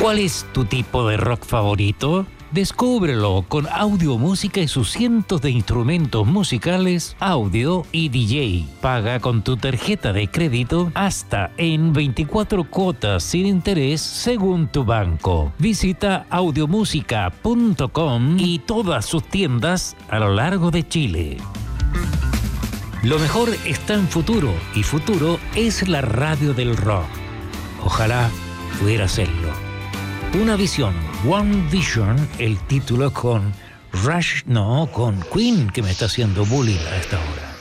¿Cuál es tu tipo de rock favorito? Descúbrelo con Audiomúsica y sus cientos de instrumentos musicales, audio y DJ. Paga con tu tarjeta de crédito hasta en 24 cuotas sin interés según tu banco. Visita audiomusica.com y todas sus tiendas a lo largo de Chile. Lo mejor está en Futuro y Futuro es la radio del rock. Ojalá pudiera serlo. Una visión, One Vision, el título con Rush, no, con Queen, que me está haciendo bullying a esta hora.